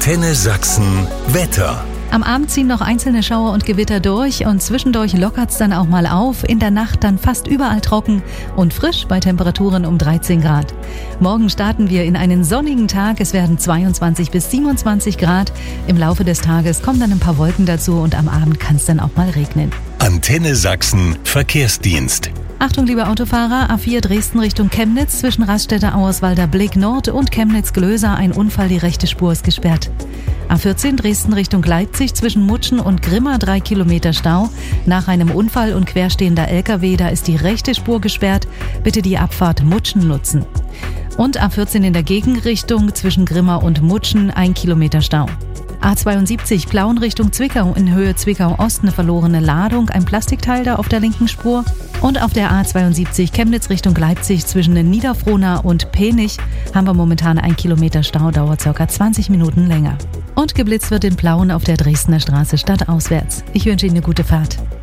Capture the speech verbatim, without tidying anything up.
Antenne Sachsen Wetter. Am Abend ziehen noch einzelne Schauer und Gewitter durch und zwischendurch lockert's dann auch mal auf. In der Nacht dann fast überall trocken und frisch bei Temperaturen um dreizehn Grad. Morgen starten wir in einen sonnigen Tag. Es werden zweiundzwanzig bis siebenundzwanzig Grad. Im Laufe des Tages kommen dann ein paar Wolken dazu und am Abend kann es dann auch mal regnen. Antenne Sachsen Verkehrsdienst. Achtung, liebe Autofahrer, A vier Dresden Richtung Chemnitz, zwischen Raststätte Auerswalder Blick Nord und Chemnitz-Glöser ein Unfall, die rechte Spur ist gesperrt. A vierzehn Dresden Richtung Leipzig, zwischen Mutschen und Grimma drei Kilometer Stau. Nach einem Unfall und querstehender L K W, da ist die rechte Spur gesperrt. Bitte die Abfahrt Mutschen nutzen. Und A vierzehn in der Gegenrichtung, zwischen Grimma und Mutschen ein Kilometer Stau. A zweiundsiebzig Plauen Richtung Zwickau, in Höhe Zwickau-Ost eine verlorene Ladung, ein Plastikteil da auf der linken Spur. Und auf der A zweiundsiebzig Chemnitz Richtung Leipzig zwischen Niederfrohna und Penich haben wir momentan ein Kilometer Stau, dauert ca. zwanzig Minuten länger. Und geblitzt wird in Plauen auf der Dresdner Straße stadtauswärts. Ich wünsche Ihnen eine gute Fahrt.